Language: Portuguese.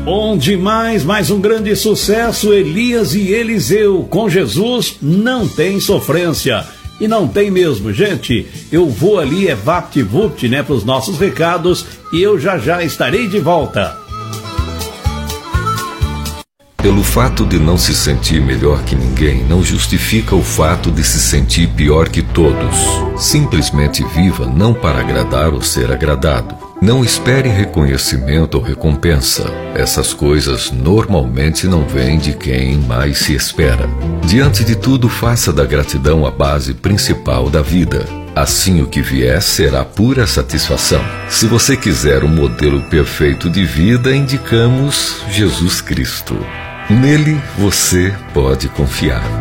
Bom demais, mais um grande sucesso, Elias e Eliseu. Com Jesus não tem sofrência. E não tem mesmo, gente. Eu vou ali, vapt-vupt, para os nossos recados, e eu já estarei de volta. Pelo fato de não se sentir melhor que ninguém, não justifica o fato de se sentir pior que todos. Simplesmente viva não para agradar ou ser agradado. Não espere reconhecimento ou recompensa. Essas coisas normalmente não vêm de quem mais se espera. Diante de tudo, faça da gratidão a base principal da vida. Assim, o que vier será pura satisfação. Se você quiser um modelo perfeito de vida, indicamos Jesus Cristo. Nele você pode confiar.